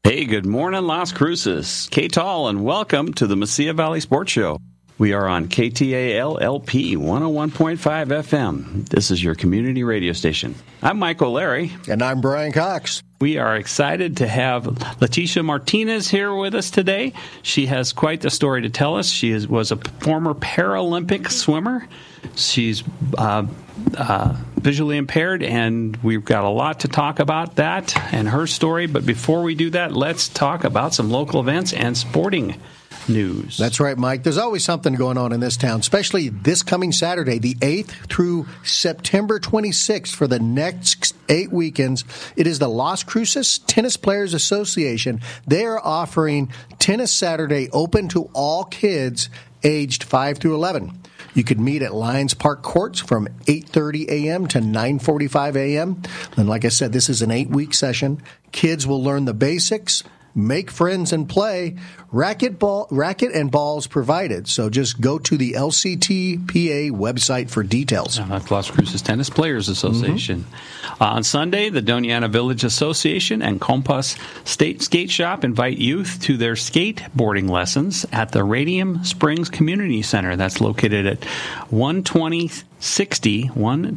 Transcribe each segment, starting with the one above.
Hey, good morning, Las Cruces. K-Tall, and welcome to the Mesilla Valley Sports Show. We are on KTAL-LP 101.5 FM. This is your community radio station. I'm Mike O'Leary. And I'm Brian Cox. We are excited to have Leticia Martinez here with us today. She has quite the story to tell us. She was a former Paralympic swimmer. She's visually impaired, and we've got a lot to talk about that and her story. But before we do that, let's talk about some local events and sporting news. That's right, Mike. There's always something going on in this town, especially this coming Saturday, the 8th through September 26th for the next 8 weekends. It is the Las Cruces Tennis Players Association. They are offering Tennis Saturday open to all kids aged 5 through 11. You could meet at Lions Park Courts from 8:30 a.m. to 9:45 a.m. And like I said, this is an 8-week session. Kids will learn the basics, make friends and play. Racket and balls provided. So just go to the LCTPA website for details. That's Las Cruces Tennis Players Association. On Sunday, the Doñana Village Association and Compas State Skate Shop invite youth to their skateboarding lessons at the Radium Springs Community Center. That's located at 12060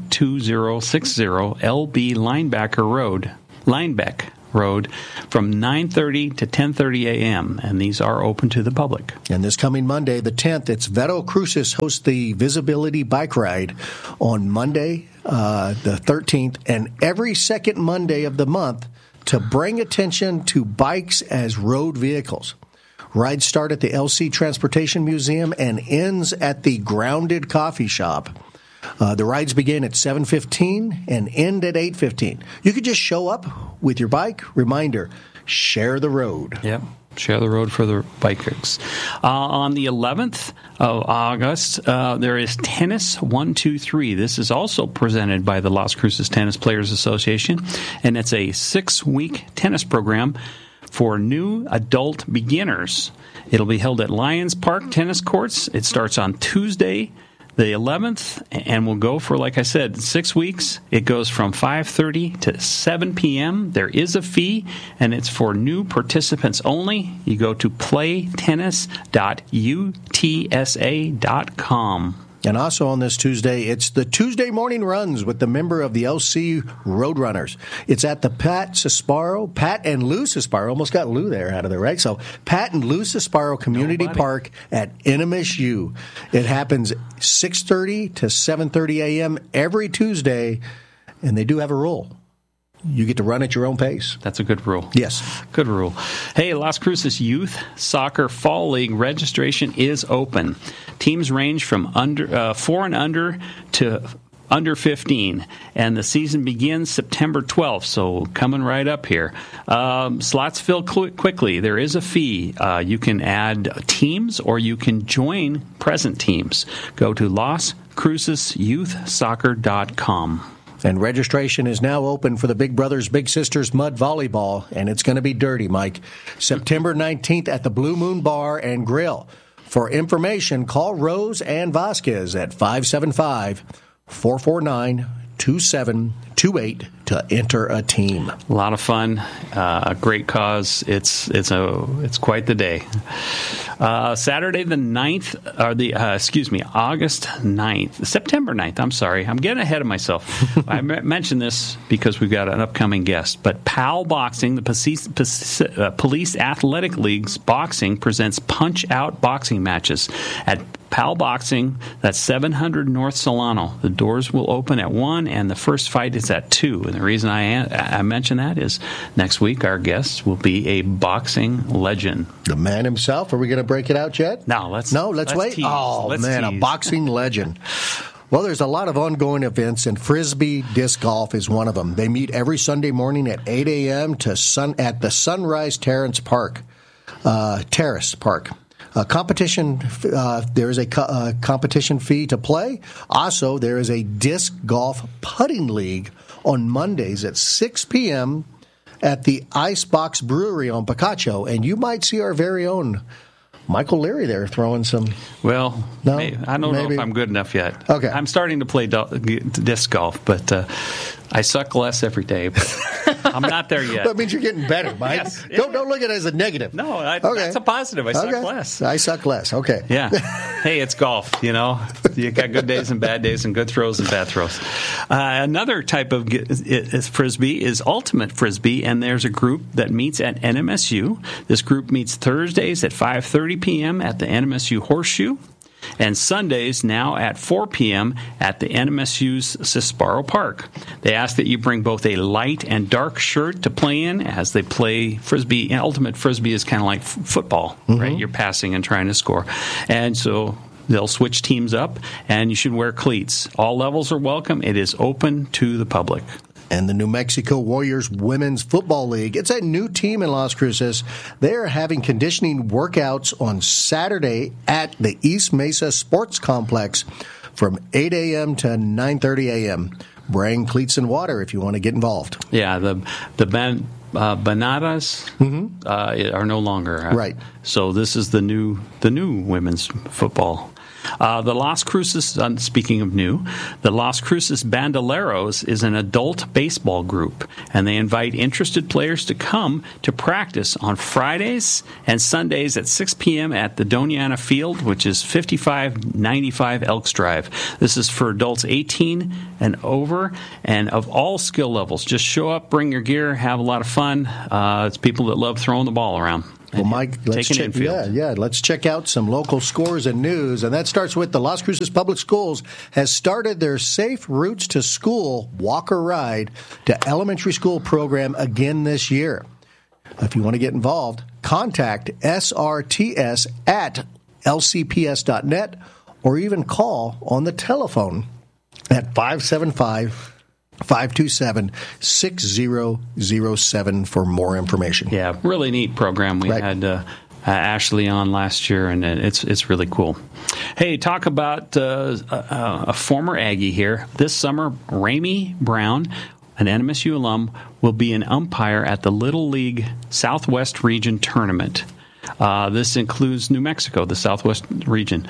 LB Linebeck Road from 9:30 to 10:30 a.m., and these are open to the public. And this coming Monday, the 10th, it's Vero Cruces hosts the Visibility Bike Ride on Monday, the 13th, and every second Monday of the month to bring attention to bikes as road vehicles. Rides start at the LC Transportation Museum and ends at the Grounded Coffee Shop. The rides begin at 7:15 and end at 8:15. You could just show up with your bike. Reminder, share the road. Yep. Share the road for the bikers. On the 11th of August, there is Tennis 123. This is also presented by the Las Cruces Tennis Players Association, and it's a 6-week tennis program for new adult beginners. It'll be held at Lions Park Tennis Courts. It starts on Tuesday, the 11th, and will go for, like I said, 6 weeks. It goes from 5:30 to 7 p.m. There is a fee, and it's for new participants only. You go to playtennis.utsa.com. And also on this Tuesday, it's the Tuesday morning runs with the member of the LC Roadrunners. It's at the Pat and Lou Cesparo, almost got Lou there out of there, right? So Pat and Lou Cesparo Community Park at Inimus U. It happens 6:30 to 7:30 a.m. every Tuesday, and they do have a rule. You get to run at your own pace. That's a good rule. Yes. Good rule. Hey, Las Cruces Youth Soccer Fall League registration is open. Teams range from 4 and under to under 15, and the season begins September 12th, so coming right up here. Slots fill quickly. There is a fee. You can add teams or you can join present teams. Go to LasCrucesYouthSoccer.com. And registration is now open for the Big Brothers Big Sisters Mud Volleyball, and it's going to be dirty, Mike. September 19th at the Blue Moon Bar and Grill. For information, call Rose Ann Vasquez at 575-449-2728 to enter a team. A lot of fun, a great cause. It's quite the day. Saturday the 9th, August 9th, September 9th, I'm sorry. I'm getting ahead of myself. I mentioned this because we've got an upcoming guest. But PAL Boxing, the Police Athletic League's boxing, presents punch-out boxing matches at PAL Boxing. That's 700 North Solano. The doors will open at 1, and the first fight is at 2. And the reason I mention that is next week our guest will be a boxing legend. The man himself. Are we going to break it out yet? No, let's wait. Tease. Let's tease. A boxing legend. Well, there's a lot of ongoing events, and Frisbee Disc Golf is one of them. They meet every Sunday morning at 8 a.m. at the Sunrise Terrace Park. Competition. There is a competition fee to play. Also, there is a disc golf putting league on Mondays at 6 p.m. at the Icebox Brewery on Picacho, and you might see our very own Michael Leary there throwing some. Well, I don't know if I'm good enough yet. Okay, I'm starting to play disc golf, but I suck less every day. I'm not there yet. That means you're getting better, Mike. Yes. Don't look at it as a negative. No, Okay. that's a positive. I suck less. I suck less. Okay. Yeah. Hey, it's golf, You got good days and bad days and good throws and bad throws. Another type of Frisbee is Ultimate Frisbee, and there's a group that meets at NMSU. This group meets Thursdays at 5:30 p.m. at the NMSU Horseshoe, and Sundays now at 4 p.m. at the NMSU's Cesbaro Park. They ask that you bring both a light and dark shirt to play in as they play Frisbee. And Ultimate Frisbee is kind of like football, right? You're passing and trying to score. And so they'll switch teams up, and you should wear cleats. All levels are welcome. It is open to the public. And the New Mexico Warriors Women's Football League. It's a new team in Las Cruces. They are having conditioning workouts on Saturday at the East Mesa Sports Complex from 8 a.m. to 9:30 a.m. Bring cleats and water if you want to get involved. Yeah, the Bananas are no longer. Right. So this is the new women's football. The Las Cruces, speaking of new, the Las Cruces Bandoleros is an adult baseball group, and they invite interested players to come to practice on Fridays and Sundays at 6 p.m. at the Doniana Field, which is 5595 Elks Drive. This is for adults 18 and over and of all skill levels. Just show up, bring your gear, have a lot of fun. It's people that love throwing the ball around. Well, Mike, let's check out some local scores and news, and that starts with the Las Cruces Public Schools has started their Safe Routes to School Walker Ride to Elementary School program again this year. If you want to get involved, contact srts@lcps.net or even call on the telephone at 575-527-6007 for more information. Yeah, really neat program. We had Ashley on last year, and it's really cool. Hey, talk about a former Aggie here. This summer, Ramey Brown, an NMSU alum, will be an umpire at the Little League Southwest Region Tournament. This includes New Mexico, the Southwest region.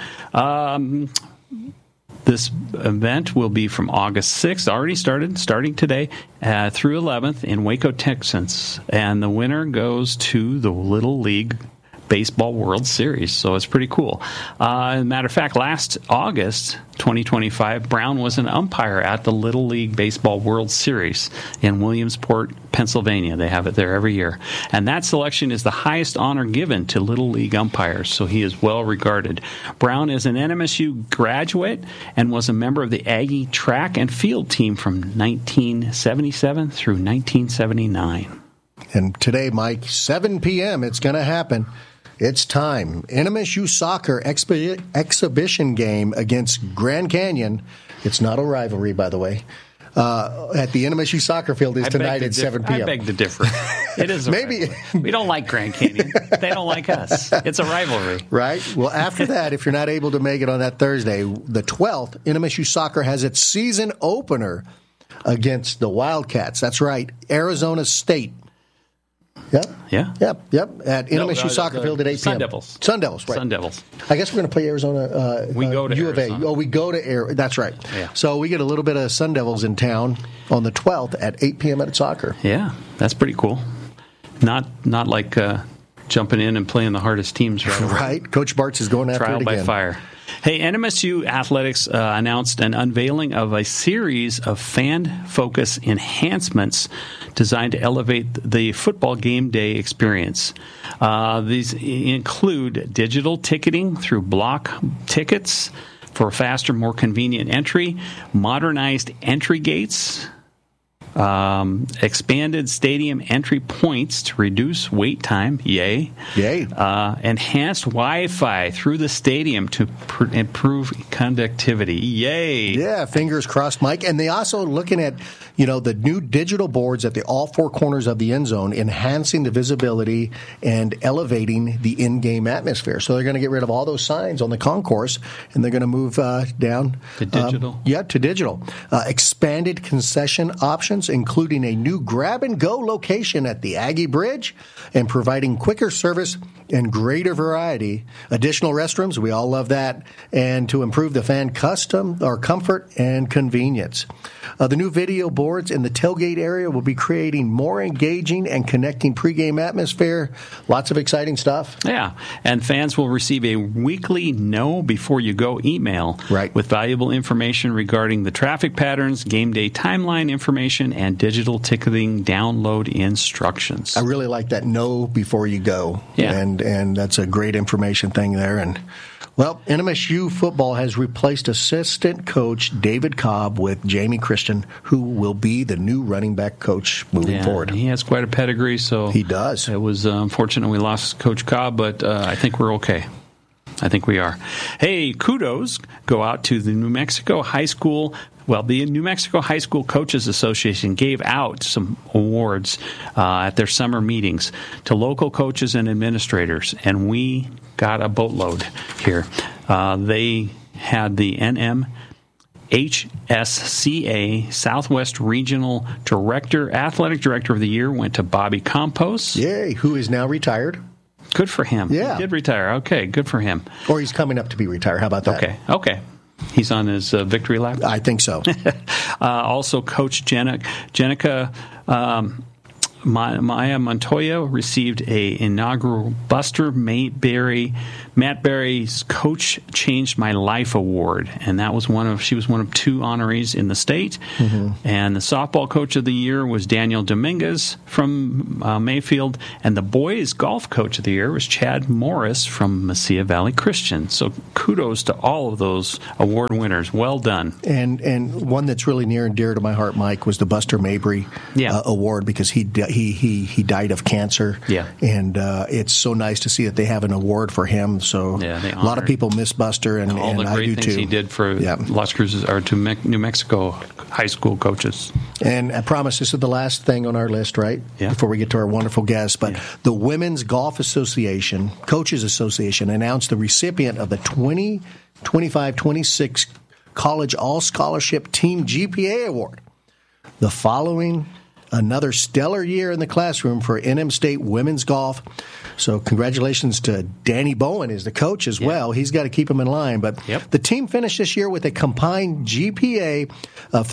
This event will be from August 6th, already starting today, through 11th in Waco, Texas. And the winner goes to the Little League Baseball World Series. So it's pretty cool. As a matter of fact, last August 2025, Brown was an umpire at the Little League Baseball World Series in Williamsport, Pennsylvania. They have it there every year. And that selection is the highest honor given to Little League umpires, so he is well regarded. Brown is an NMSU graduate and was a member of the Aggie track and field team from 1977 through 1979. And today, Mike, 7 p.m., it's going to happen. It's time. NMSU soccer exhibition game against Grand Canyon. It's not a rivalry, by the way. At the NMSU soccer field is tonight at 7 p.m. I beg to differ. It is a rivalry. We don't like Grand Canyon. They don't like us. It's a rivalry. Right? Well, after that, if you're not able to make it on that Thursday, the 12th, NMSU soccer has its season opener against the Wildcats. That's right, Arizona State. Yep. At NMSU soccer field at 8 p.m. Sun Devils. Sun Devils, right. Sun Devils. I guess we're going to play Arizona. We go to U of A. Arizona. Oh, we go to Arizona. That's right. Yeah. So we get a little bit of Sun Devils in town on the 12th at 8 p.m. at soccer. Yeah, that's pretty cool. Not like jumping in and playing the hardest teams right away. Right. Coach Bartz is going after it again. Trial by fire. Hey, NMSU Athletics announced an unveiling of a series of fan-focused enhancements designed to elevate the football game day experience. These include digital ticketing through block tickets for faster, more convenient entry, modernized entry gates, expanded stadium entry points to reduce wait time. Yay. Enhanced Wi-Fi through the stadium to improve conductivity. Yay. Yeah, fingers crossed, Mike. And they also looking at, the new digital boards at all four corners of the end zone, enhancing the visibility and elevating the in-game atmosphere. So they're going to get rid of all those signs on the concourse, and they're going to move down to digital. To digital. Expanded concession options, including a new grab-and-go location at the Aggie Bridge and providing quicker service and greater variety, additional restrooms, we all love that, and to improve the fan comfort and convenience. The new video boards in the tailgate area will be creating more engaging and connecting pregame atmosphere. Lots of exciting stuff. Yeah, and fans will receive a weekly know before you go email with valuable information regarding the traffic patterns, game day timeline information, and digital ticketing download instructions. I really like that know before you go. Yeah. And that's a great information thing there. And well, NMSU football has replaced assistant coach David Cobb with Jamie Christian, who will be the new running back coach moving forward. He has quite a pedigree, so he does. It was unfortunate we lost Coach Cobb, but I think we're okay. I think we are. Hey, kudos go out to the New Mexico High School. Well, the New Mexico High School Coaches Association gave out some awards at their summer meetings to local coaches and administrators, and we got a boatload here. They had the NMHSCA Southwest Regional Director, Athletic Director of the Year went to Bobby Campos. Yay, who is now retired. Good for him. Yeah. He did retire. Okay, good for him. Or he's coming up to be retired. How about that? Okay. He's on his victory lap? I think so. Also, Coach Jenica Maya Montoya received a inaugural Buster Matt Berry's Coach Changed My Life Award, and that was she was one of two honorees in the state. Mm-hmm. And the softball coach of the year was Daniel Dominguez from Mayfield, and the boys golf coach of the year was Chad Morris from Mesilla Valley Christian. So kudos to all of those award winners. Well done. And one that's really near and dear to my heart, Mike, was the Buster Mabry Award, because he died of cancer. Yeah. And it's so nice to see that they have an award for him. So a lot of people miss Buster, and all the I do great things too. he did for Las Cruces or to New Mexico high school coaches. And I promise this is the last thing on our list, right? Yeah. Before we get to our wonderful guests. But the Women's Golf Association, Coaches Association, announced the recipient of the 2025-26 College All-Scholarship Team GPA Award. The following, another stellar year in the classroom for NM State women's golf. So congratulations to Danny Bowen as the coach as well. He's got to keep him in line. But the team finished this year with a combined GPA of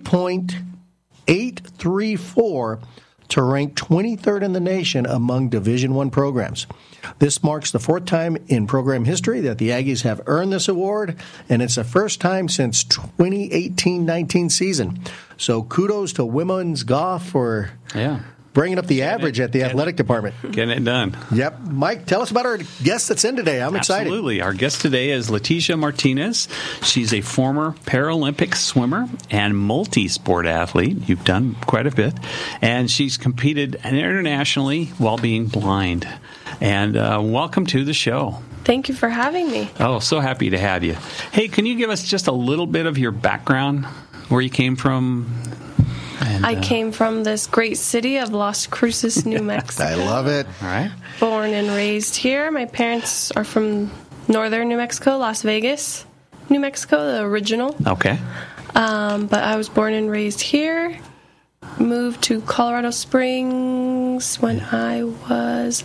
3.834 to rank 23rd in the nation among Division I programs. This marks the fourth time in program history that the Aggies have earned this award, and it's the first time since 2018-19 season. So kudos to women's golf for bringing up the average at the athletic department. Getting it done. Yep. Mike, tell us about our guest that's in today. I'm excited. Absolutely. Our guest today is Leticia Martinez. She's a former Paralympic swimmer and multi-sport athlete. You've done quite a bit. And she's competed internationally while being blind. And welcome to the show. Thank you for having me. Oh, so happy to have you. Hey, can you give us just a little bit of your background, where you came from? And, I came from this great city of Las Cruces, New Mexico. I love it. All right. Born and raised here. My parents are from northern New Mexico, Las Vegas, New Mexico, the original. Okay. But I was born and raised here. Moved to Colorado Springs when I was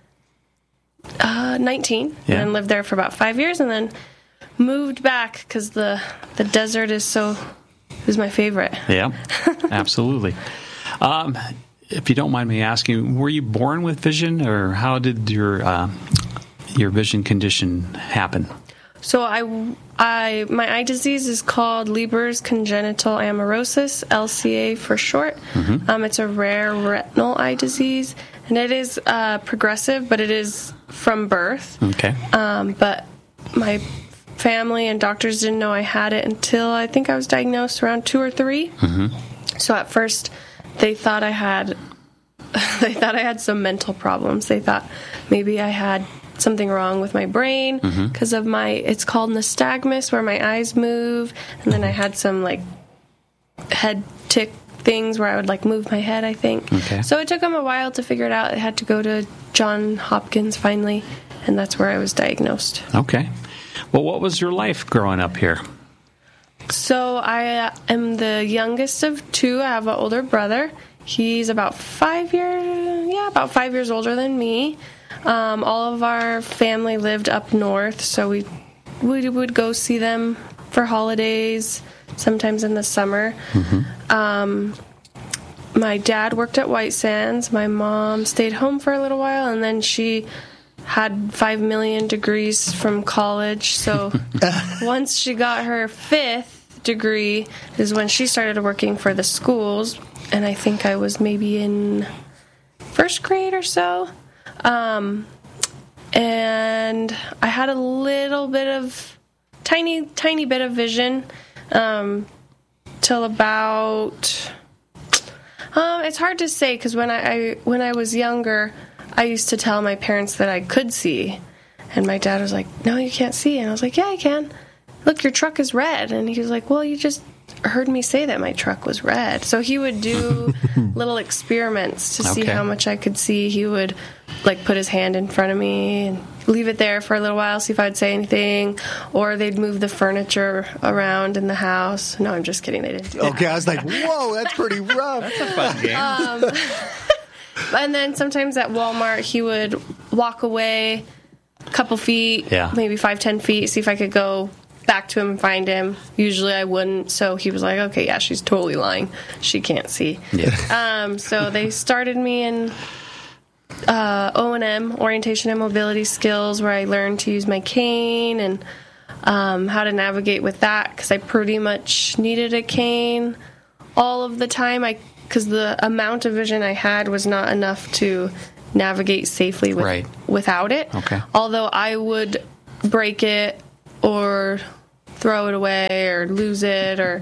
19, and lived there for about 5 years, and then moved back because the desert is my favorite. Yeah, absolutely. If you don't mind me asking, were you born with vision, or how did your vision condition happen? So my eye disease is called Leber's congenital amaurosis, LCA for short. Mm-hmm. It's a rare retinal eye disease, and it is progressive, but it is from birth. Okay. But my family and doctors didn't know I had it until I think I was diagnosed around 2 or 3. Mm-hmm. So at first, they thought I had some mental problems. They thought maybe I had something wrong with my brain because of it's called nystagmus, where my eyes move, and then I had some head tick things where I would move my head, I think. Okay. So it took them a while to figure it out. I had to go to Johns Hopkins finally, and that's where I was diagnosed. Okay. Well, what was your life growing up here? So I am the youngest of 2. I have an older brother. He's about 5 years older than me. All of our family lived up north, so we would go see them for holidays, sometimes in the summer. My dad worked at White Sands. My mom stayed home for a little while, and then she had 5 million degrees from college. So once she got her 5th degree is when she started working for the schools, and I think I was maybe in 1st grade or so. And I had a little bit of tiny bit of vision till about it's hard to say, because when I was younger, I used to tell my parents that I could see, and my dad was like, "No, you can't see," and I was like, "Yeah, I can. Look, your truck is red." And he was like, "Well, you just heard me say that my truck was red." So he would do little experiments to see how much I could see. He would like put his hand in front of me and leave it there for a little while, see if I'd say anything, or they'd move the furniture around in the house. No, I'm just kidding. They didn't do that. Okay, I was like, whoa, that's pretty rough. That's a fun game. And then sometimes at Walmart, he would walk away a couple feet, maybe 5-10 feet, see if I could go back to him and find him. Usually I wouldn't, so he was like, okay, yeah, she's totally lying. She can't see. Yeah. So they started me in O&M, orientation and mobility skills, where I learned to use my cane and how to navigate with that, because I pretty much needed a cane all of the time, because the amount of vision I had was not enough to navigate safely without it. Okay. Although I would break it or throw it away or lose it, or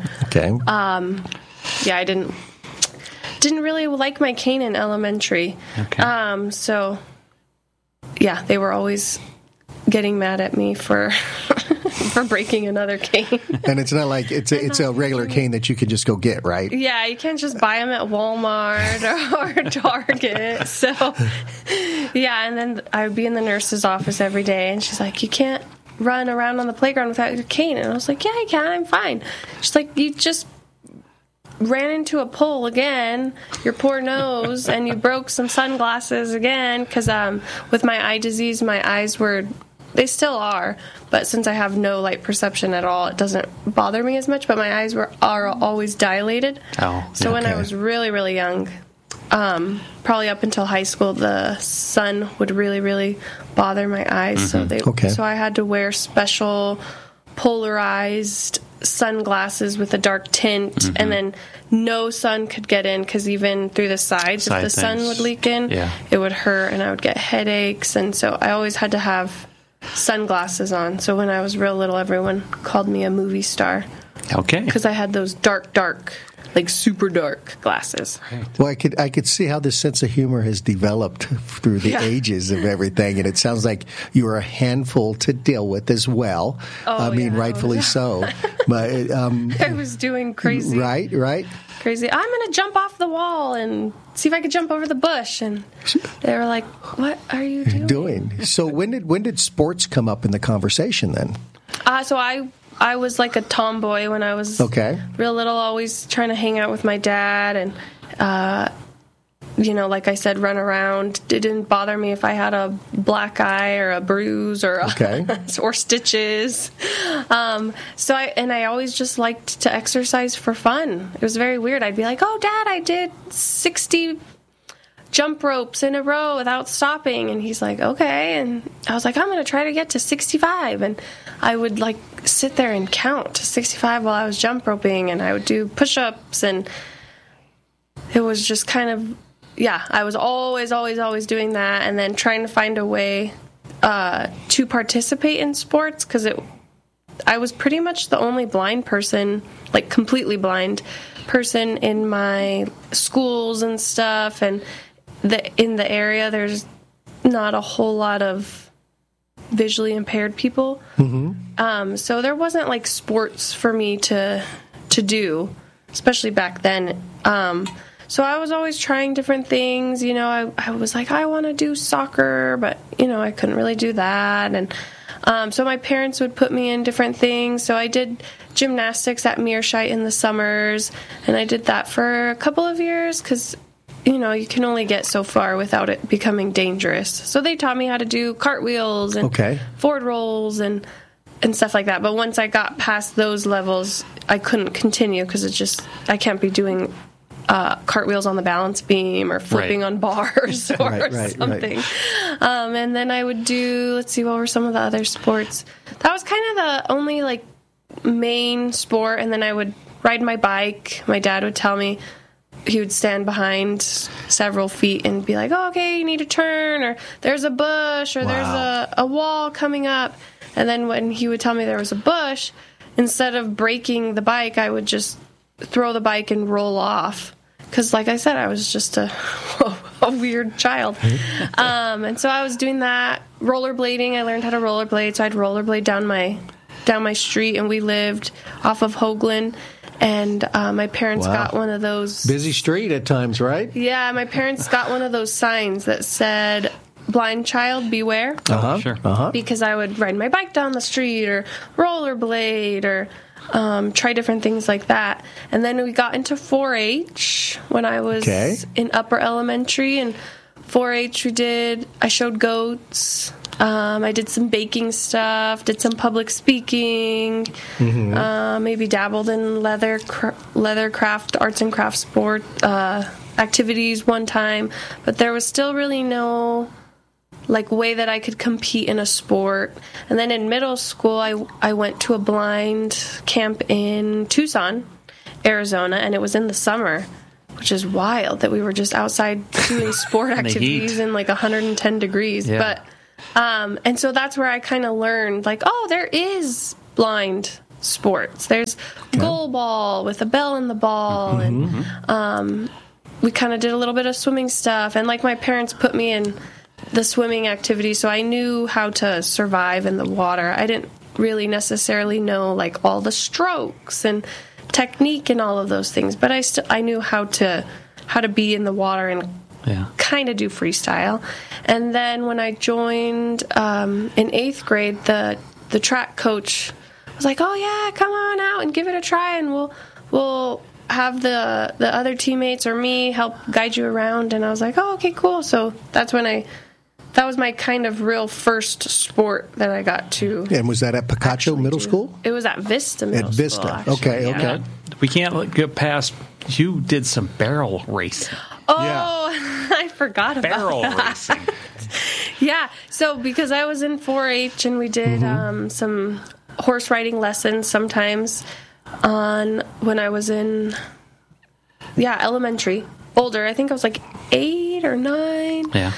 I didn't really like my cane in elementary. Okay. So yeah, they were always getting mad at me for for breaking another cane. And it's not like it's a regular cane that you could just go get, right? Yeah, you can't just buy them at Walmart or Target. So yeah, and then I would be in the nurse's office every day, and she's like, "You can't run around on the playground without your cane." And I was like, "Yeah, I can. I'm fine." She's like, "You just ran into a pole again, your poor nose, and you broke some sunglasses again," because with my eye disease, my eyes they still are, but since I have no light perception at all, it doesn't bother me as much, but my eyes are always dilated. So when I was really, really young, probably up until high school, the sun would really, really bother my eyes. So I had to wear special polarized sunglasses with a dark tint, and then no sun could get in, because even through the sides, if the sun would leak in, it would hurt, and I would get headaches. And so I always had to have sunglasses on. So when I was real little, everyone called me a movie star. Okay. Because I had those dark, like super dark glasses. Right. Well, I could see how this sense of humor has developed through the ages of everything, and it sounds like you are a handful to deal with as well. Rightfully so. But I was doing crazy. Right. Crazy. I'm going to jump off the wall and see if I could jump over the bush. And they were like, "What are you doing?" So when did sports come up in the conversation then? So I was like a tomboy when I was real little, always trying to hang out with my dad, and like I said, run around. It didn't bother me if I had a black eye or a bruise or or stitches. I always just liked to exercise for fun. It was very weird. I'd be like, "Oh, Dad, I did 60 jump ropes in a row without stopping," and he's like, "Okay," and I was like, "I'm going to try to get to 65," and I would like sit there and count to 65 while I was jump roping, and I would do push-ups, and it was just kind of I was always doing that, and then trying to find a way to participate in sports, because I was pretty much the only blind person, like completely blind person in my schools and stuff, and in the area there's not a whole lot of visually impaired people. So there wasn't like sports for me to do, especially back then. So I was always trying different things. I was like, I want to do soccer, but I couldn't really do that. And so my parents would put me in different things. So I did gymnastics at Mearshite in the summers, and I did that for a couple of years, because you can only get so far without it becoming dangerous. So they taught me how to do cartwheels and forward rolls and stuff like that. But once I got past those levels, I couldn't continue because I can't be doing cartwheels on the balance beam or flipping on bars or something. And then I would do, let's see, what were some of the other sports? That was kind of the only like main sport. And then I would ride my bike. My dad would tell me, he would stand behind several feet and be like, oh, okay, you need to turn, or there's a bush, or there's a wall coming up. And then when he would tell me there was a bush, instead of braking the bike, I would just throw the bike and roll off. Because, like I said, I was just a weird child. And so I was doing that. Rollerblading, I learned how to rollerblade. So I'd rollerblade down my street, and we lived off of Hoagland. And my parents got one of those... Busy street at times, right? Yeah, my parents got one of those signs that said, blind child, beware. Because I would ride my bike down the street or rollerblade or try different things like that. And then we got into 4-H when I was in upper elementary. And 4-H I showed goats. I did some baking stuff, did some public speaking, maybe dabbled in leather craft, arts and crafts sport activities one time, but there was still really no like way that I could compete in a sport. And then in middle school, I went to a blind camp in Tucson, Arizona, and it was in the summer, which is wild that we were just outside doing sport activities in like 110 degrees. Yeah. But and so that's where I kind of learned, like, oh, there is blind sports. There's goal ball with a bell in the ball, and we kind of did a little bit of swimming stuff. And like my parents put me in the swimming activity, so I knew how to survive in the water. I didn't really necessarily know like all the strokes and technique and all of those things, but I knew how to be in the water and kind of do freestyle. And then when I joined in 8th grade, the track coach was like, oh yeah, come on out and give it a try, and we'll have the other teammates or me help guide you around. And I was like, oh, okay, cool. So that was my kind of real first sport that I got to. And was that at Picacho Middle School? It was at Vista Middle School. At Vista. Actually, Okay. We can't get past, you did some barrel racing. Oh, I forgot about barrel that. racing. Yeah, so because I was in 4-H and we did some horse riding lessons sometimes when I was in elementary, older. I think I was like 8 or 9. Yeah.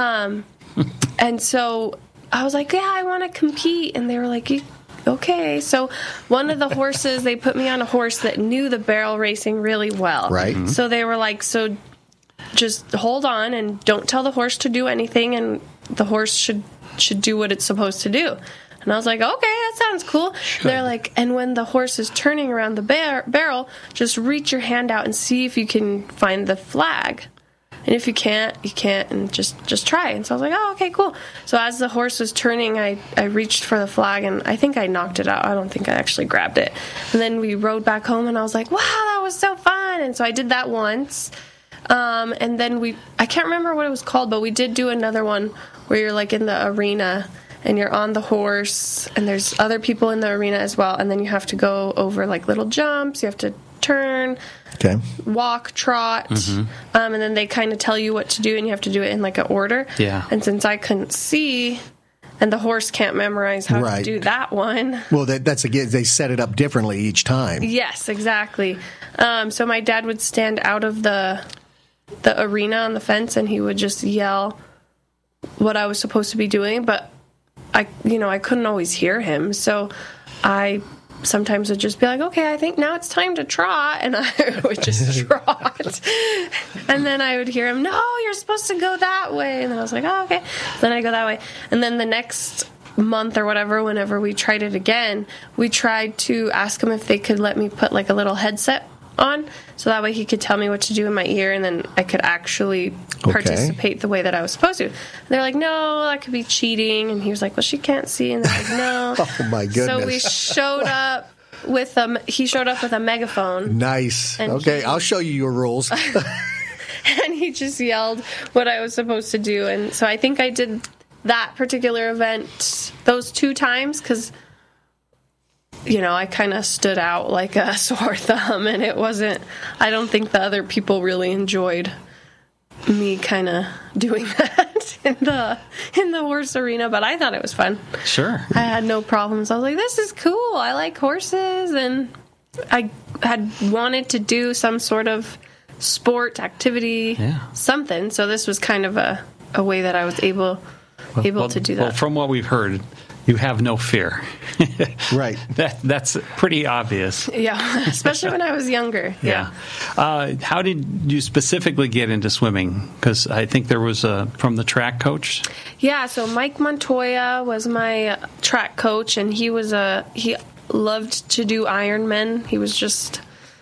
And so I was like, yeah, I want to compete. And they were like, okay. So one of the horses, they put me on a horse that knew the barrel racing really well. Right. So they were like, so just hold on and don't tell the horse to do anything, and the horse should do what it's supposed to do. And I was like, okay, that sounds cool. Sure. They're like, and when the horse is turning around the barrel, just reach your hand out and see if you can find the flag. And if you can't, you can't, and just try. And so I was like, oh, okay, cool. So as the horse was turning, I reached for the flag, and I think I knocked it out. I don't think I actually grabbed it. And then we rode back home, and I was like, wow, that was so fun. And so I did that once. And then I can't remember what it was called, but we did do another one where you're like in the arena, and you're on the horse, and there's other people in the arena as well, and then you have to go over like little jumps. You have to turn, walk, trot, and then they kind of tell you what to do, and you have to do it in like an order. Yeah. And since I couldn't see, and the horse can't memorize how to do that one. Well, that's again, they set it up differently each time. Yes, exactly. So my dad would stand out of the arena on the fence, and he would just yell what I was supposed to be doing, but I couldn't always hear him, so I sometimes would just be like, okay, I think now it's time to trot, and I would just trot. And then I would hear him, no, you're supposed to go that way. And then I was like, oh, okay. Then I go that way. And then the next month or whatever, whenever we tried it again, we tried to ask him if they could let me put like a little headset on, so that way he could tell me what to do in my ear, and then I could actually participate the way that I was supposed to. And they're like, no, that could be cheating. And he was like, well, she can't see. And they're like, no. Oh my goodness. So we showed up with he showed up with a megaphone. Nice. Okay, I'll show you your rules. And he just yelled what I was supposed to do. And so I think I did that particular event those 2 times because, I kind of stood out like a sore thumb, and I don't think the other people really enjoyed me kind of doing that in the horse arena, but I thought it was fun. Sure. I had no problems. I was like, this is cool. I like horses, and I had wanted to do some sort of sport activity, something. So this was kind of a way that I was able to do that. Well, from what we've heard, you have no fear. Right. That's pretty obvious. Yeah, especially when I was younger. Yeah. How did you specifically get into swimming? Because I think there was from the track coach. Yeah, so Mike Montoya was my track coach, and he loved to do Ironman. He was just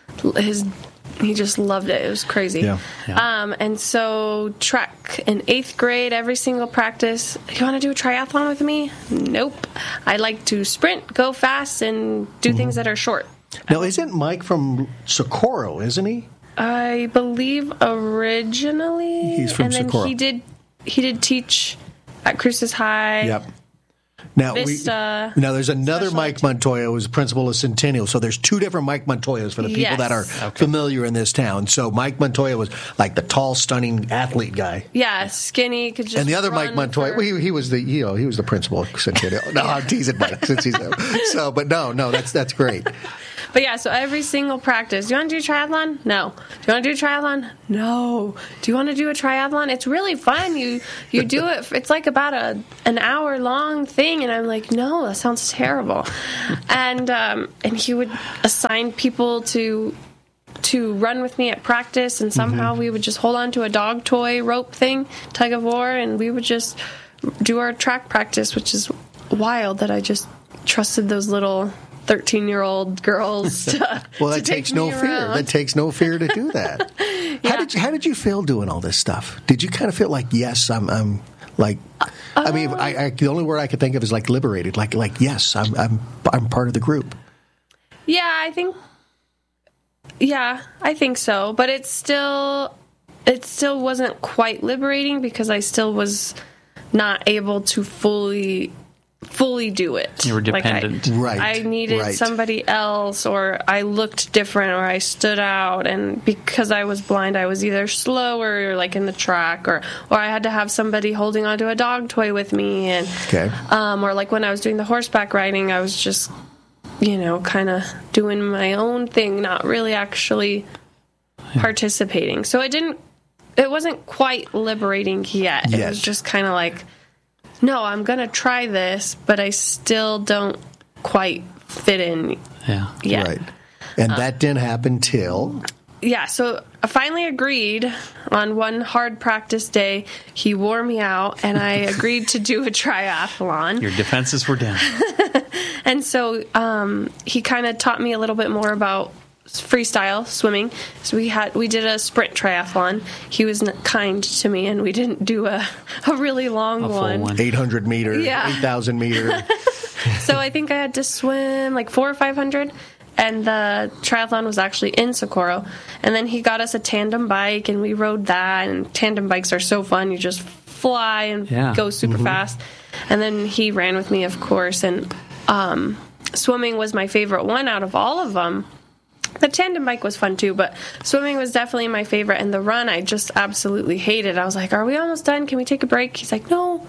he just loved it. It was crazy. Yeah. And so track in 8th grade, every single practice, you want to do a triathlon with me? Nope. I like to sprint, go fast, and do things that are short. Now, isn't Mike from Socorro, isn't he? I believe originally. He's from Socorro. And then he did teach at Cruces High. Yep. Now, Vista, there's another Special Mike Montoya who was principal of Centennial. So there's 2 different Mike Montoyas for the people that are familiar in this town. So Mike Montoya was like the tall, stunning athlete guy. Yeah, skinny, could just. And the other Mike Montoya, he was the principal of Centennial. No, I'm teasing Mike since he's there. So, but no, that's great. But yeah, so every single practice. Do you want to do a triathlon? No. Do you want to do a triathlon? No. Do you want to do a triathlon? It's really fun. You do it. It's like about an hour long thing, and I'm like, no, that sounds terrible. And he would assign people to run with me at practice, and somehow we would just hold on to a dog toy rope thing, tug of war, and we would just do our track practice, which is wild that I just trusted those little 13-year-old girls to well, that to takes take no me fear. around. That takes no fear to do that. How did you feel doing all this stuff? Did you kind of feel like, yes, I'm like, I mean, the only word I could think of is like liberated. Like yes, I'm part of the group. Yeah, I think so. But it still wasn't quite liberating because I still was not able to fully do it. You were dependent. I needed somebody else, or I looked different, or I stood out, and because I was blind, I was either slower, like in the track, or I had to have somebody holding onto a dog toy with me, and or like when I was doing the horseback riding, I was just, kind of doing my own thing, not really actually participating. So it wasn't quite liberating yet. It was just kind of like, no, I'm going to try this, but I still don't quite fit in yet. Right. And that didn't happen till? Yeah, so I finally agreed on one hard practice day. He wore me out, and I agreed to do a triathlon. Your defenses were down. And so he kind of taught me a little bit more about freestyle swimming. So we did a sprint triathlon. He was kind to me, and we didn't do a really long one. 800 meter, 8,000 meter. So I think I had to swim like 400 or 500, and the triathlon was actually in Socorro. And then he got us a tandem bike, and we rode that. And tandem bikes are so fun. You just fly and go super fast. And then he ran with me, of course. And swimming was my favorite one out of all of them. The tandem bike was fun too, but swimming was definitely my favorite. And the run, I just absolutely hated. I was like, are we almost done? Can we take a break? He's like, no,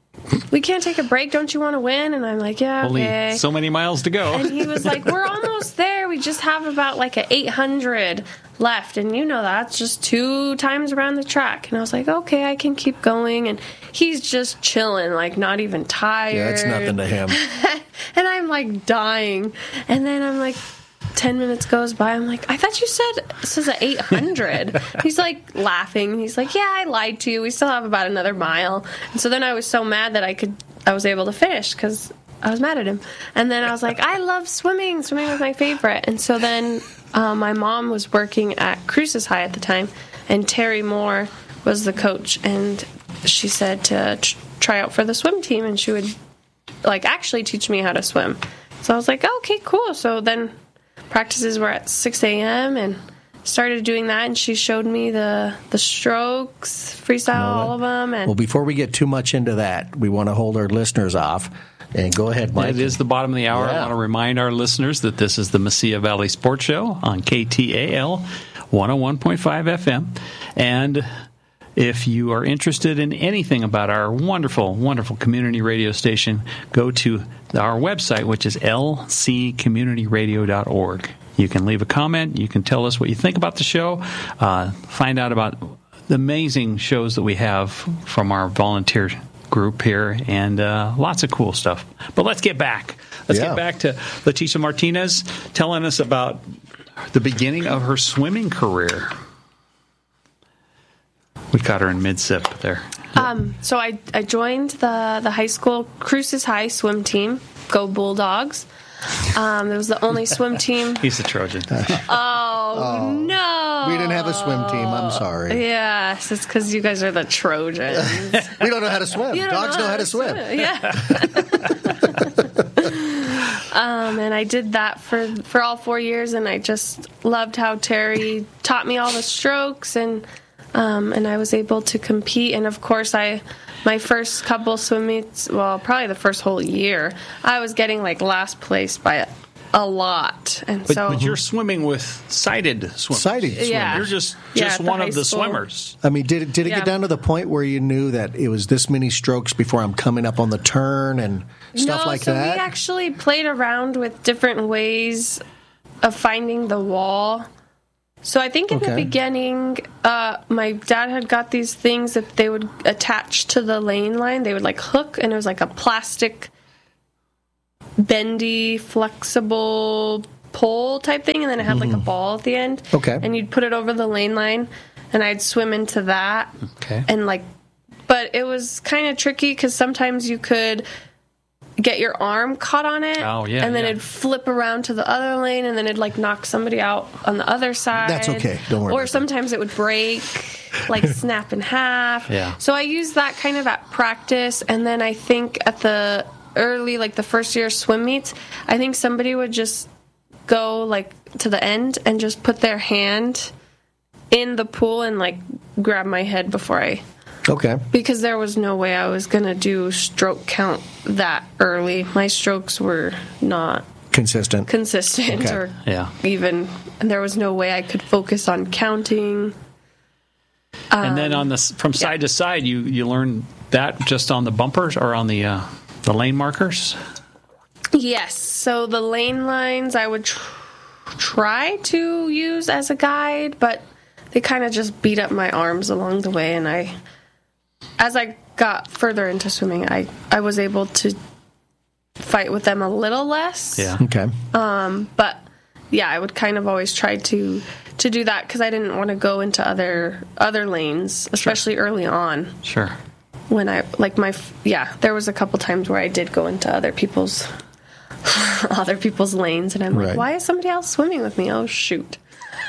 we can't take a break. Don't you want to win? And I'm like, yeah, okay. Only so many miles to go. And he was like, we're almost there. We just have about like 800 left. And that's just 2 times around the track. And I was like, okay, I can keep going. And he's just chilling, like not even tired. Yeah, it's nothing to him. And I'm like dying. And then I'm like, 10 minutes goes by. I'm like, I thought you said this is at 800. He's like laughing. He's like, yeah, I lied to you. We still have about another mile. And so then I was so mad that I was able to finish because I was mad at him. And then I was like, I love swimming. Swimming was my favorite. And so then my mom was working at Cruces High at the time, and Terry Moore was the coach. And she said to try out for the swim team, and she would actually teach me how to swim. So I was like, okay, cool. So then practices were at 6 a.m. and started doing that, and she showed me the strokes, freestyle, all of them. And well, before we get too much into that, we want to hold our listeners off. And go ahead, Mike. It is the bottom of the hour. Yeah. I want to remind our listeners that this is the Mesilla Valley Sports Show on KTAL 101.5 FM. And if you are interested in anything about our wonderful, wonderful community radio station, go to our website, which is lccommunityradio.org. You can leave a comment. You can tell us what you think about the show. Find out about the amazing shows that we have from our volunteer group here, and lots of cool stuff. But let's get back. Let's get back to Leticia Martinez telling us about the beginning of her swimming career. We caught her in mid-sip there. So I joined the high school Cruces High swim team, Go Bulldogs. It was the only swim team. He's a Trojan. Oh, no. We didn't have a swim team. I'm sorry. Yes, it's because you guys are the Trojans. We don't know how to swim. Dogs know how to swim. Yeah. And I did that for all 4 years, and I just loved how Terry taught me all the strokes, and I was able to compete. And of course, my first couple swim meets, well, probably the first whole year, I was getting like last place by a lot. And but you're swimming with sighted swimmers. Sighted swimmers. Yeah. You're just at one high of the school. swimmers. I mean, did it get down to the point where you knew that it was this many strokes before I'm coming up on the turn and stuff like that? We actually played around with different ways of finding the wall. So I think in the beginning, my dad had got these things that they would attach to the lane line. They would like hook, and it was like a plastic, bendy, flexible pole type thing, and then it had like a ball at the end. Okay. And you'd put it over the lane line, and I'd swim into that. Okay. And but it was kind of tricky because sometimes you could get your arm caught on it. Oh, yeah, and then yeah. it'd flip around to the other lane, and then it'd like knock somebody out on the other side. That's okay. Don't worry Or about that. sometimes it would break, like snap in half. Yeah. So I used that kind of at practice, and then I think at the early, like the first year swim meets, I think somebody would just go like to the end and just put their hand in the pool and like grab my head before I... Okay. Because there was no way I was going to do stroke count that early. My strokes were not Consistent. Okay. or Yeah. even, and there was no way I could focus on counting. And then from side to side, you learn that just on the bumpers or on the lane markers? Yes. So the lane lines I would try to use as a guide, but they kind of just beat up my arms along the way, and as I got further into swimming, I was able to fight with them a little less. Yeah. Okay. But yeah, I would kind of always try to do that because I didn't want to go into other lanes, especially early on. Sure. When I there was a couple times where I did go into other people's lanes, and I'm like, Right. why is somebody else swimming with me? Oh shoot.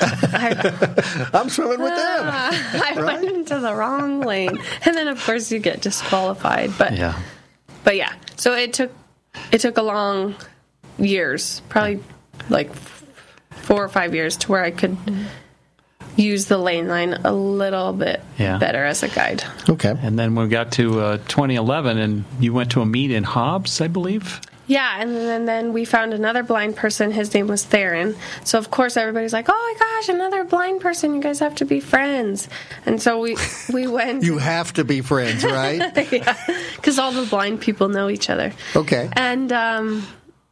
I'm swimming with them. I went into the wrong lane, and then of course you get disqualified. But yeah, so it took a long years, probably like 4 or 5 years, to where I could use the lane line a little bit better as a guide. Okay. And then we got to 2011, and you went to a meet in Hobbs, I believe? Yeah, and then we found another blind person. His name was Theron. So, of course, everybody's like, oh, my gosh, another blind person. You guys have to be friends. And so we went. You have to be friends, right? Yeah, because all the blind people know each other. Okay. And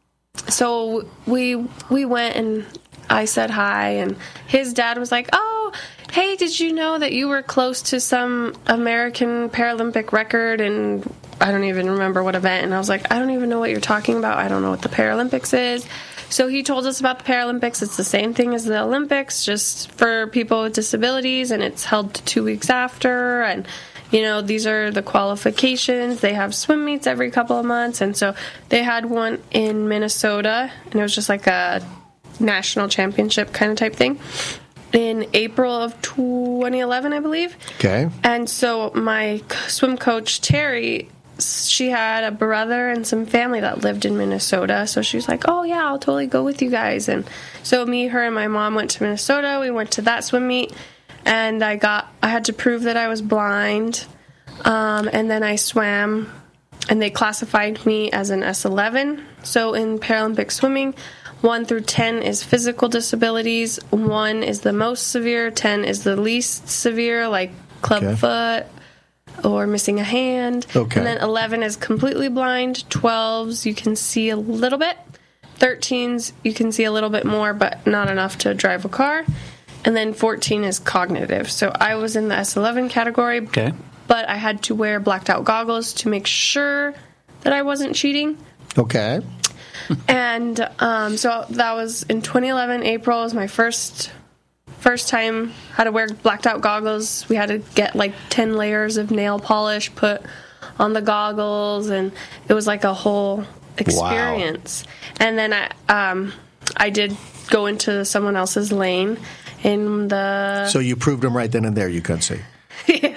so we went, and I said hi, and his dad was like, oh, hey, did you know that you were close to some American Paralympic record? And I don't even remember what event. And I was like, I don't even know what you're talking about. I don't know what the Paralympics is. So he told us about the Paralympics. It's the same thing as the Olympics, just for people with disabilities, and it's held 2 weeks after. And, you know, these are the qualifications. They have swim meets every couple of months. And so they had one in Minnesota, and it was just like a national championship kind of type thing in April of 2011, I believe. Okay. And so my swim coach, Terry, she had a brother and some family that lived in Minnesota. So she was like, oh, yeah, I'll totally go with you guys. And so me, her, and my mom went to Minnesota. We went to that swim meet. And I had to prove that I was blind. And then I swam. And they classified me as an S11. So in Paralympic swimming, 1 through 10 is physical disabilities. 1 is the most severe. 10 is the least severe, like club foot or missing a hand. Okay. And then 11 is completely blind. 12s, you can see a little bit. 13s, you can see a little bit more, but not enough to drive a car. And then 14 is cognitive. So I was in the S11 category. Okay. But I had to wear blacked out goggles to make sure that I wasn't cheating. Okay. And so that was in 2011. April was my first time. Had to wear blacked out goggles. We had to get like 10 layers of nail polish put on the goggles, and it was like a whole experience. Wow. And then I did go into someone else's lane in the. So you proved them right then and there. You couldn't see. Yeah.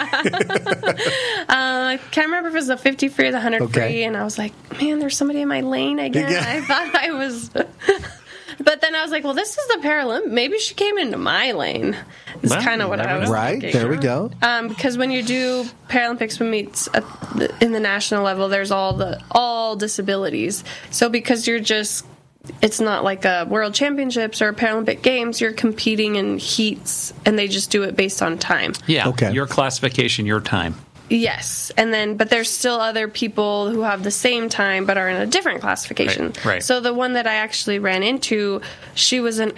I can't remember if it was the 50 free or the 100 free, and I was like, man, there's somebody in my lane again. Yeah. I thought I was. But then I was like, well, this is the Paralympic. Maybe she came into my lane. Is kind of what I was thinking. Right, there we go. Because when you do Paralympic swim meets in the national level, there's all disabilities. So because it's not like a World Championships or Paralympic Games, you're competing in heats, and they just do it based on time. Yeah, okay. Your classification, your time. Yes, but there's still other people who have the same time but are in a different classification. Right. So the one that I actually ran into, she was an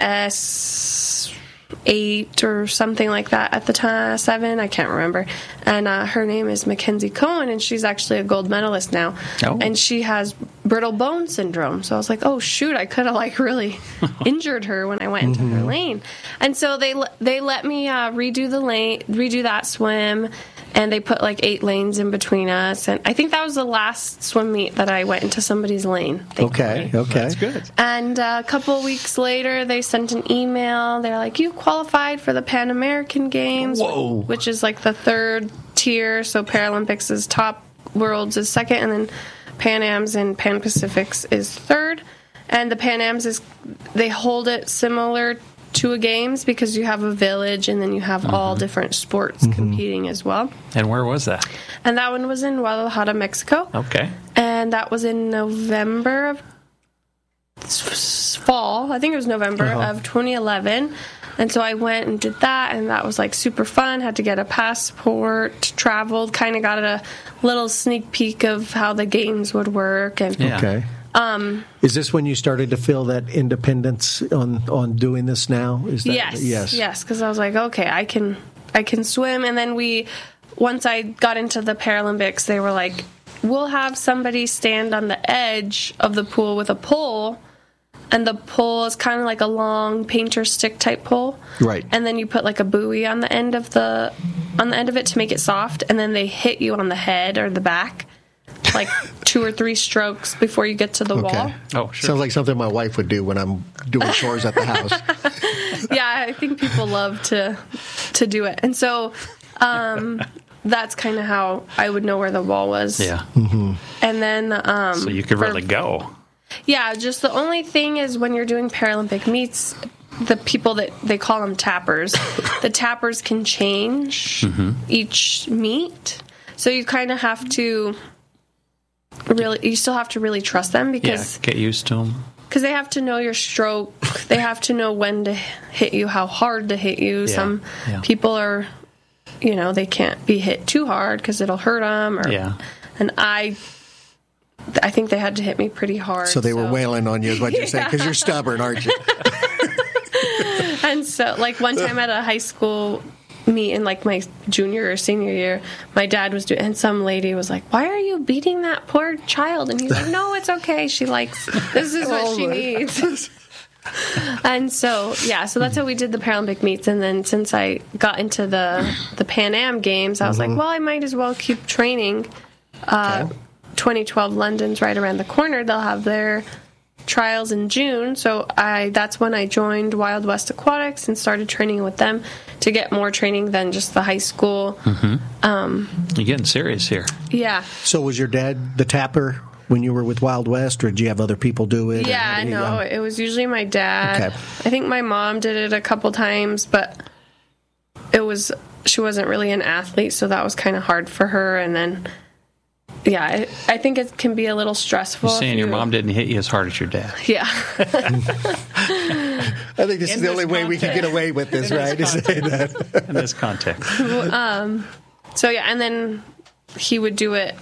S8 or something like that at the time, 7, I can't remember. And her name is Mackenzie Cohen, and she's actually a gold medalist now. Oh. And she has brittle bone syndrome. So I was like, oh, shoot, I could have like really injured her when I went into her lane. And so they let me redo that swim. And they put like 8 lanes in between us. And I think that was the last swim meet that I went into somebody's lane. Okay. That's good. And a couple weeks later, they sent an email. They're like, you qualified for the Pan American Games, which is like the 3rd tier. So Paralympics is top, Worlds is 2nd, and then Pan Ams and Pan Pacifics is 3rd. And the Pan Ams they hold it similar to a games because you have a village and then you have all different sports competing as well. And where was that? And that one was in Guadalajara, Mexico. Okay. And that was in November of fall. I think it was November of 2011. And so I went and did that, and that was like super fun. Had to get a passport, traveled, kind of got a little sneak peek of how the games would work. And Okay. Is this when you started to feel that independence on doing this now? Is that, yes. Because I was like, okay, I can swim. And then once I got into the Paralympics, they were like, we'll have somebody stand on the edge of the pool with a pole, and the pole is kind of like a long painter stick type pole, right? And then you put like a buoy on the end of it to make it soft, and then they hit you on the head or the back. Like 2 or 3 strokes before you get to the wall. Oh, sure. Sounds like something my wife would do when I'm doing chores at the house. Yeah, I think people love to do it. And so that's kind of how I would know where the wall was. Yeah. Mm-hmm. And then... so you could really go. Yeah, just the only thing is when you're doing Paralympic meets, the people that they call them tappers, the tappers can change each meet. So you kind of have to... you still have to really trust them because get used to them. Because they have to know your stroke. They have to know when to hit you, how hard to hit you. Yeah. Some people are, they can't be hit too hard because it'll hurt them. And I think they had to hit me pretty hard. So they were wailing on you, is what you're saying, because you're stubborn, aren't you? And so, like one time at a high school meet in like my junior or senior year, my dad was doing, and some lady was like, why are you beating that poor child? And he's like, no, it's okay, this is what she needs. And so that's how we did the Paralympic meets. And then since I got into the Pan Am Games, I was like, well, I might as well keep training. 2012 London's right around the corner. They'll have their trials in June, so that's when I joined Wild West Aquatics and started training with them to get more training than just the high school. You're getting serious here. Yeah. So was your dad the tapper when you were with Wild West, or did you have other people do it? Yeah, no, it was usually my dad. Okay. I think my mom did it a couple times, but she wasn't really an athlete, so that was kind of hard for her. And then, yeah, I think it can be a little stressful. You're saying your mom didn't hit you as hard as your dad. Yeah. I think this is the only way we can get away with this, right? To say that. In this context. So, yeah, and then he would do it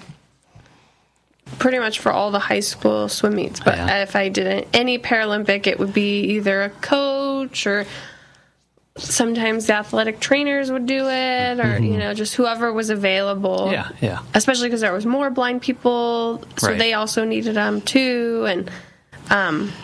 pretty much for all the high school swim meets. But if I did any Paralympic, it would be either a coach or sometimes the athletic trainers would do it, or just whoever was available. Yeah. Especially because there was more blind people, so they also needed them too. And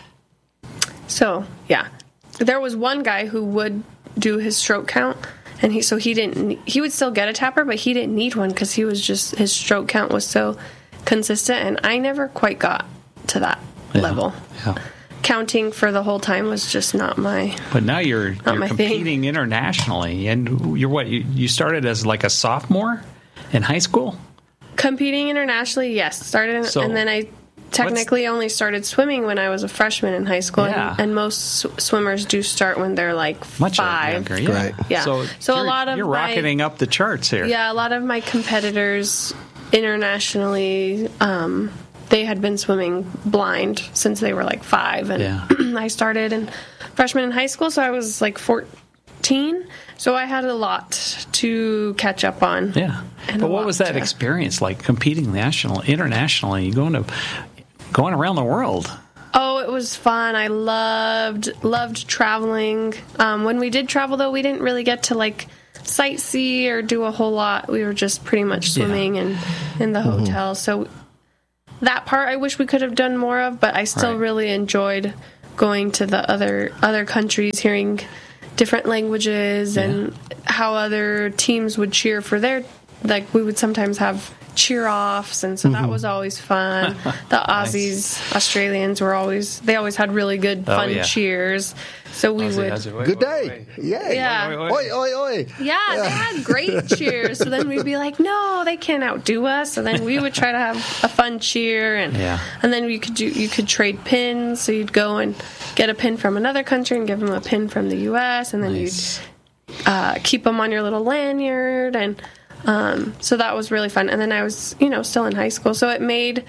so yeah, there was one guy who would do his stroke count, and he would still get a tapper, but he didn't need one because his stroke count was so consistent, and I never quite got to that level. Yeah. Counting for the whole time was just not my. But now you're my competing thing. Internationally, and you're what? You started as like a sophomore in high school. Competing internationally, yes. And then I technically only started swimming when I was a freshman in high school, and most swimmers do start when they're like much 5. Younger, yeah. Right. Yeah. So a lot of you're rocketing up the charts here. Yeah, a lot of my competitors internationally. They had been swimming blind since they were like 5, and I started in freshman in high school, so I was like 14. So I had a lot to catch up on. Yeah, but what was that experience like, competing internationally, going around the world? Oh, it was fun. I loved traveling. When we did travel, though, we didn't really get to like sightsee or do a whole lot. We were just pretty much swimming and in the hotel. So that part I wish we could have done more of, but I still really enjoyed going to the other countries, hearing different languages and how other teams would cheer for their, like we would sometimes have cheer offs, and so that was always fun. The Aussies, Australians they always had really good fun cheers. So we would good day. Yeah. Oi, oi, oi. Yeah, they had great cheers. So then we'd be like, no, they can't outdo us. So then we would try to have a fun cheer, and then you could trade pins. So you'd go and get a pin from another country and give them a pin from the U.S. and then you'd keep them on your little lanyard, and so that was really fun. And then I was, still in high school, so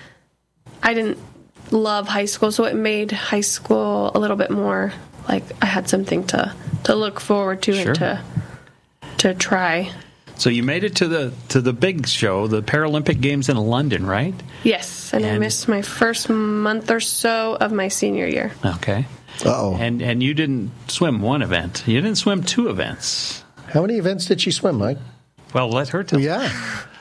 I didn't love high school, so it made high school a little bit more like I had something to look forward to and to try. So you made it to the big show, the Paralympic Games in London, right? Yes, and I missed my first month or so of my senior year. Okay. Uh-oh. And you didn't swim one event. You didn't swim 2 events. How many events did she swim, Mike? Well, let her tell. Yeah.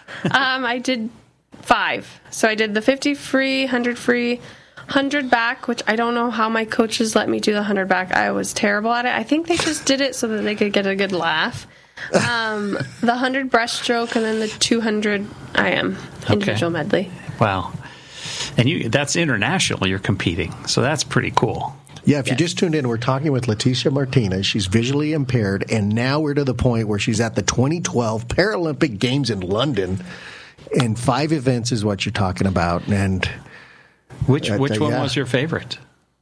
I did 5. So I did the 50 free, 100 free, 100 back, which I don't know how my coaches let me do the 100 back. I was terrible at it. I think they just did it so that they could get a good laugh. The 100 breaststroke, and then the 200 IM individual medley. Wow. And that's international you're competing, so that's pretty cool. Yeah, if you just tuned in, we're talking with Leticia Martinez. She's visually impaired, and now we're to the point where she's at the 2012 Paralympic Games in London, and 5 events is what you're talking about. And which one was your favorite?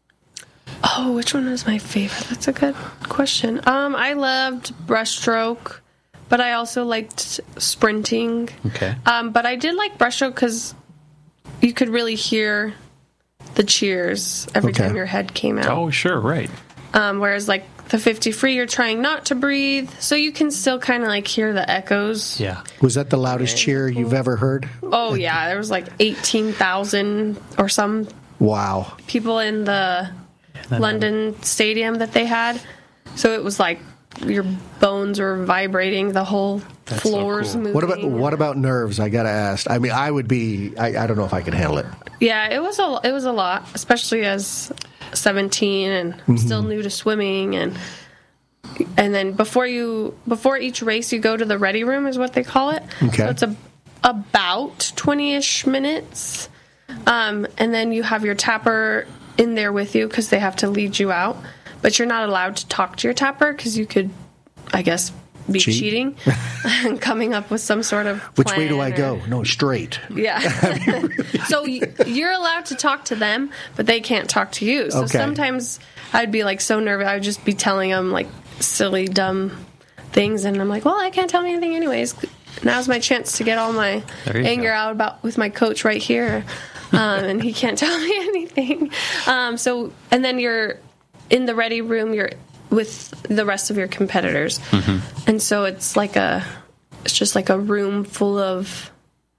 Oh, which one was my favorite? That's a good question. I loved breaststroke, but I also liked sprinting. Okay. But I did like breaststroke because you could really hear the cheers every time your head came out. Oh, sure, right. Whereas like the 50 free, you're trying not to breathe, so you can still kind of like hear the echoes. Yeah. Was that the loudest cheer you've ever heard? Oh yeah, there was like 18,000 or some. Wow. People in the London stadium that they had, so it was like your bones were vibrating, the whole floor's so cool. moving. What about nerves? I gotta ask. I mean, I would be. I don't know if I could handle it. Yeah, it was a lot, especially as 17 and still new to swimming, and then before each race you go to the ready room is what they call it. Okay. So it's about 20-ish minutes, and then you have your tapper in there with you because they have to lead you out, but you're not allowed to talk to your tapper because you could, I guess, be cheating and coming up with some sort of Which plan way do I go? No, straight. Yeah. So you're allowed to talk to them, but they can't talk to you. So sometimes I'd be like so nervous. I would just be telling them like silly, dumb things, and I'm like, well, I can't tell me anything anyways. Now's my chance to get all my anger out with my coach right here, and he can't tell me anything. And then you're in the ready room. You're with the rest of your competitors, and so it's just like a room full of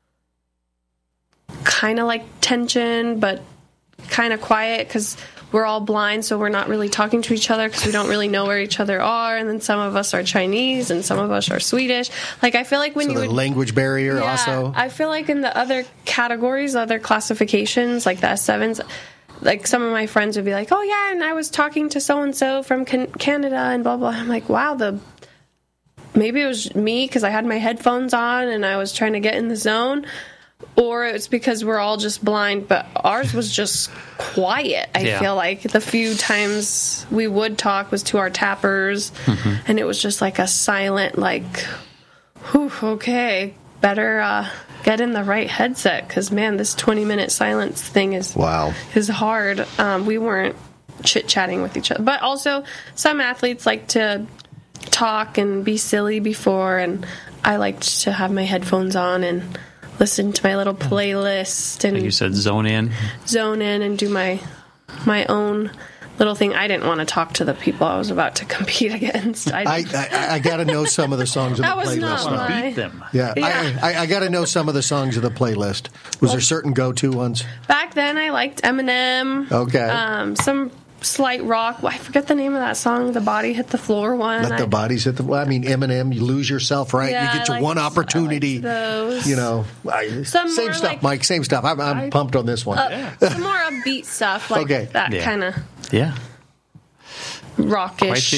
kind of like tension, but kind of quiet because we're all blind, so we're not really talking to each other because we don't really know where each other are. And then some of us are Chinese and some of us are Swedish. Like, I feel like when the language barrier also. I feel like in the other categories, other classifications, like the S7s, like some of my friends would be like, oh yeah, and I was talking to so-and-so from Canada and blah, blah. I'm like, wow, maybe it was me because I had my headphones on and I was trying to get in the zone, or it's because we're all just blind, but ours was just quiet. I feel like the few times we would talk was to our tappers, and it was just like a silent, like, whew, okay, better get in the right headset because, man, this 20-minute silence thing is hard. We weren't chit-chatting with each other. But also, some athletes like to talk and be silly before, and I liked to have my headphones on and listen to my little playlist. And like you said, zone in and do my own little thing. I didn't want to talk to the people I was about to compete against. I got to know some of the songs of the playlist. That was not beat them. Yeah. I got to know some of the songs of the playlist. Was there certain go-to ones? Back then, I liked Eminem. Okay. Some slight rock. I forget the name of that song. The Body Hit the Floor one. Let the bodies hit the floor. I mean, Eminem, you lose yourself, right? Yeah, you get your one opportunity. Those. You know, same stuff, like, Mike. Same stuff. I'm pumped on this one. Some more upbeat stuff, like that kind of rockish.